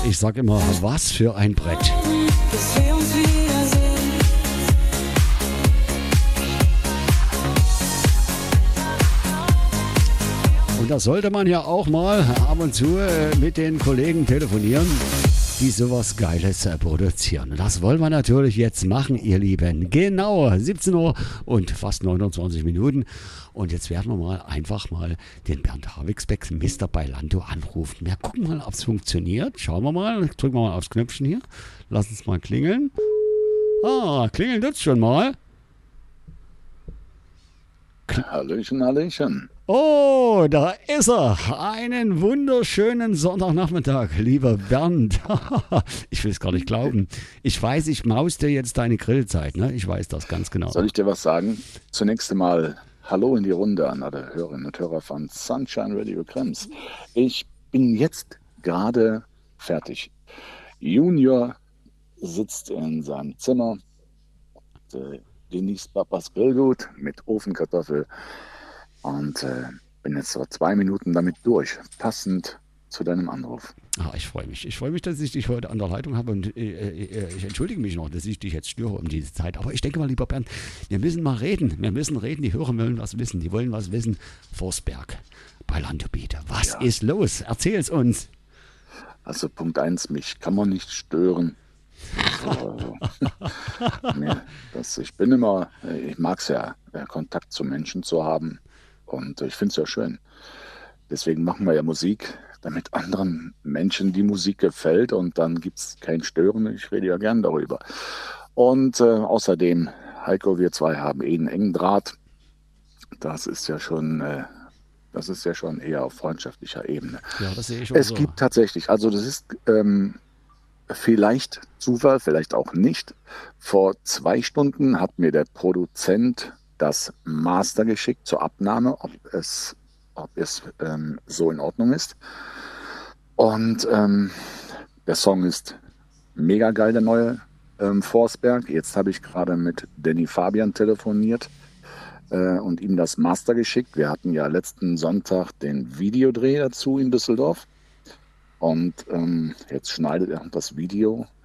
ich sag immer, was für ein Brett. Bis wir uns wiedersehen. Und da sollte man ja auch mal ab und zu mit den Kollegen telefonieren, die sowas Geiles produzieren. Das wollen wir natürlich jetzt machen, ihr Lieben. Genau, 17 Uhr und fast 29 Minuten. Und jetzt werden wir mal einfach mal den Bernd Havigsbeck, Mr. Bailando, anrufen. Wir gucken mal, ob es funktioniert. Schauen wir mal. Drücken wir mal aufs Knöpfchen hier. Lass uns mal klingeln. Ah, klingeln tut's schon mal. Hallöchen, Hallöchen. Oh, da ist er. Einen wunderschönen Sonntagnachmittag, lieber Bernd. Ich will es gar nicht glauben. Ich weiß, ich maus dir jetzt deine Grillzeit, ne? Ich weiß das ganz genau. Soll ich dir was sagen? Zunächst einmal Hallo in die Runde an alle Hörerinnen und Hörer von Sunshine Radio Krems. Ich bin jetzt gerade fertig. Junior sitzt in seinem Zimmer, genießt Papas Grillgut mit Ofenkartoffel und bin jetzt so 2 Minuten damit durch, passend zu deinem Anruf. Ah, ich freue mich. Ich freue mich, dass ich dich heute an der Leitung habe und ich entschuldige mich noch, dass ich dich jetzt störe um diese Zeit. Aber ich denke mal, lieber Bernd, wir müssen mal reden. Wir müssen reden. Die Hörer wollen was wissen. Die wollen was wissen. Forstberg, Bailando biete. Was ist los? Erzähl's uns. Also Punkt 1, mich kann man nicht stören. Ich mag es ja, Kontakt zu Menschen zu haben und ich finde es ja schön. Deswegen machen wir ja Musik, damit anderen Menschen die Musik gefällt und dann gibt es kein Stören. Ich rede ja gern darüber. Und außerdem, Heiko, wir zwei haben einen engen Draht. Das ist ja schon eher auf freundschaftlicher Ebene. Ja, das sehe ich Es so. gibt tatsächlich, also das ist vielleicht Zufall, vielleicht auch nicht. Vor 2 Stunden hat mir der Produzent das Master geschickt zur Abnahme, ob es so in Ordnung ist. Und der Song ist mega geil, der neue Forstberg. Jetzt habe ich gerade mit Danny Fabian telefoniert und ihm das Master geschickt. Wir hatten ja letzten Sonntag den Videodreh dazu in Düsseldorf. Und jetzt schneidet er das Video